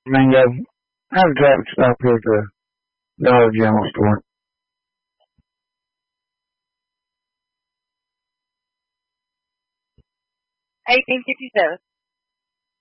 Mango. I have a traffic stop here at the Dollar General store. 1857.